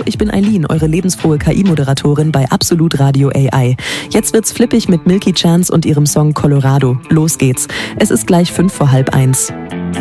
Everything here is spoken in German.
ich bin Eileen, eure lebensfrohe KI-Moderatorin bei Absolut Radio AI. Jetzt wird's flippig mit Milky Chance und ihrem Song Colorado. Los geht's. Es ist gleich 1:05.